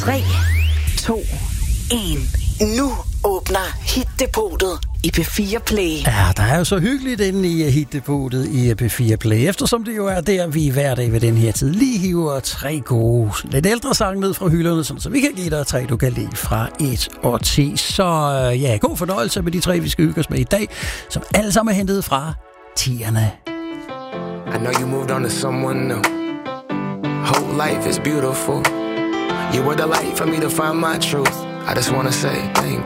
3, 2, 1. Nu åbner Hit-depotet i P4 Play. Ja, der er jo så hyggeligt inde i Hit-depotet i P4 Play, eftersom det jo er der, vi hver dag ved den her tid lige hiver 3 gode, lidt ældre sange ned fra hylderne, så vi kan give dig 3, du kan lide fra 1 og 10. Så ja, god fornøjelse med de 3, vi skal hygge os med i dag, som alle sammen er hentet fra 10'erne. I know you moved on to someone new. Whole life is beautiful. You were the light for me to find my truth. I just wanna say thank